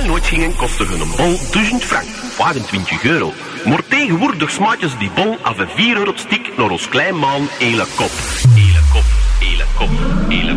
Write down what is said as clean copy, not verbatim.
wij nooit gingen, kostte een bol 1000 frank, 25 euro. Maar tegenwoordig smaakjes die bon af een 4 euro stik naar ons klein maan hele kop. Hele kop, hele kop, hele